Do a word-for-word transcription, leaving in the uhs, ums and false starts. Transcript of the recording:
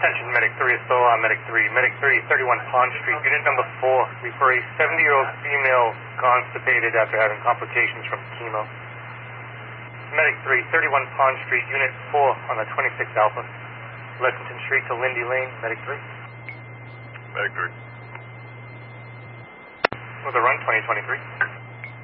Attention, Medic three is still on Medic three. Medic three, thirty-one Pond Street, Unit number four. Refer a seventy-year-old female constipated after having complications from chemo. Medic three, thirty-one Pond Street, Unit four on the twenty-six Alpha. Lexington Street to Lindy Lane, Medic three. Medic three. With a run, twenty twenty-three.